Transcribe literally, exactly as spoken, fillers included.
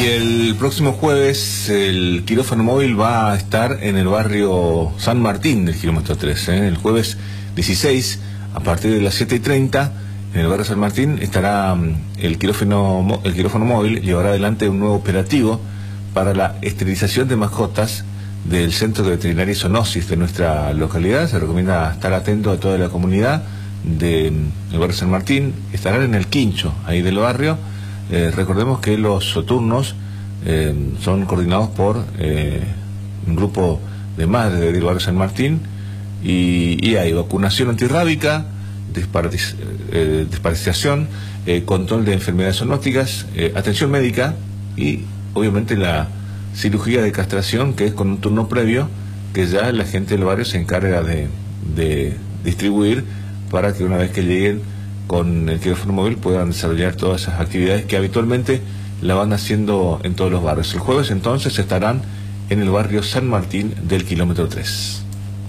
Y el próximo jueves el quirófano móvil va a estar en el barrio San Martín del kilómetro tres. ¿eh? El jueves dieciséis, a partir de las siete y treinta, en el barrio San Martín estará el quirófano, el quirófano móvil, llevará adelante un nuevo operativo para la esterilización de mascotas del Centro de Veterinaria y Zoonosis de nuestra localidad. Se recomienda estar atento a toda la comunidad del barrio San Martín. Estarán en el quincho, ahí del barrio. Eh, recordemos que los turnos eh, son coordinados por eh, un grupo de madres del barrio San Martín y, y hay vacunación antirrábica, desparasización, eh, desparasitación, eh, control de enfermedades zoonóticas, eh, atención médica y obviamente la cirugía de castración, que es con un turno previo que ya la gente del barrio se encarga de, de distribuir para que una vez que lleguen con el quirófano móvil puedan desarrollar todas esas actividades que habitualmente la van haciendo en todos los barrios. El jueves entonces estarán en el barrio San Martín del kilómetro tres.